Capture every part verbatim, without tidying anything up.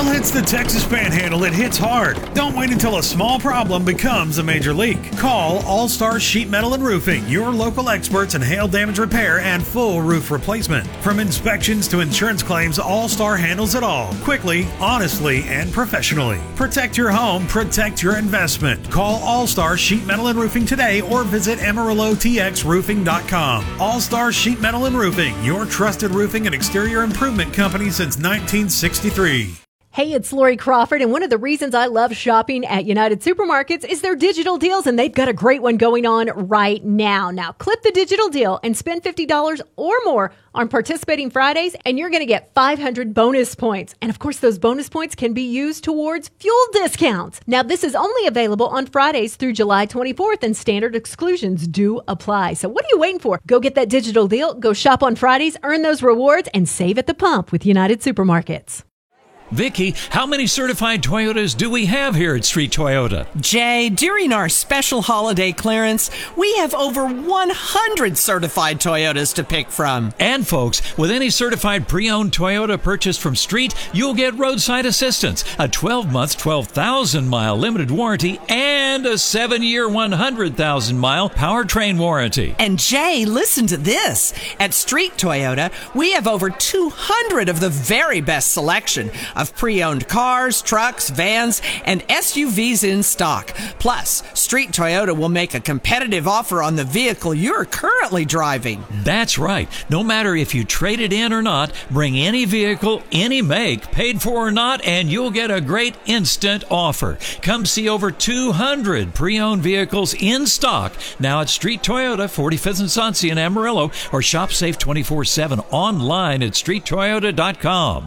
hail hits the Texas Panhandle, it hits hard. Don't wait until a small problem becomes a major leak. Call All Star Sheet Metal and Roofing, your local experts in hail damage repair and full roof replacement. From inspections to insurance claims, All Star handles it all. Quickly, honestly, and professionally. Protect your home, protect your investment. Call All Star Sheet Metal and Roofing today or visit amarillo t x roofing dot com. All Star Sheet Metal and Roofing, your trusted roofing and exterior improvement company since nineteen sixty-three. Hey, it's Lori Crawford, and one of the reasons I love shopping at United Supermarkets is their digital deals, and they've got a great one going on right now. Now, clip the digital deal and spend fifty dollars or more on participating Fridays, and you're going to get five hundred bonus points. And of course, those bonus points can be used towards fuel discounts. Now, this is only available on Fridays through July twenty-fourth, and standard exclusions do apply. So what are you waiting for? Go get that digital deal, go shop on Fridays, earn those rewards, and save at the pump with United Supermarkets. Vicky, how many certified Toyotas do we have here at Street Toyota? Jay, during our special holiday clearance, we have over one hundred certified Toyotas to pick from. And folks, with any certified pre-owned Toyota purchased from Street, you'll get roadside assistance, a twelve-month, twelve thousand mile limited warranty, and a seven-year, one hundred thousand mile powertrain warranty. And Jay, listen to this. At Street Toyota, we have over two hundred of the very best selection of pre-owned cars, trucks, vans, and S U Vs in stock. Plus, Street Toyota will make a competitive offer on the vehicle you're currently driving. That's right. No matter if you trade it in or not, bring any vehicle, any make, paid for or not, and you'll get a great instant offer. Come see over two hundred pre-owned vehicles in stock now at Street Toyota, forty-fifth and Sunset in Amarillo, or shop safe twenty-four seven online at street toyota dot com.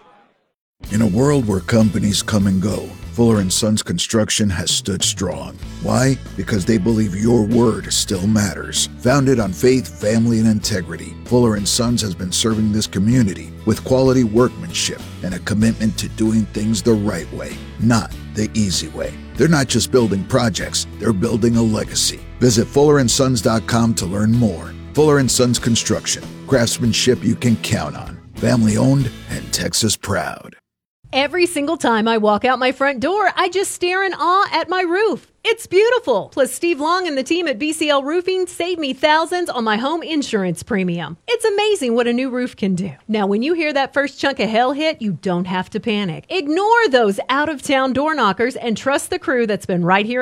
In a world where companies come and go, Fuller and Sons Construction has stood strong. Why? Because they believe your word still matters. Founded on faith, family, and integrity, Fuller and Sons has been serving this community with quality workmanship and a commitment to doing things the right way, not the easy way. They're not just building projects, they're building a legacy. Visit fuller and sons dot com to learn more. Fuller and Sons Construction, craftsmanship you can count on. Family owned and Texas proud. Every single time I walk out my front door, I just stare in awe at my roof. It's beautiful. Plus, Steve Long and the team at B C L Roofing saved me thousands on my home insurance premium. It's amazing what a new roof can do. Now, when you hear that first chunk of hail hit, you don't have to panic. Ignore those out-of-town door knockers and trust the crew that's been right here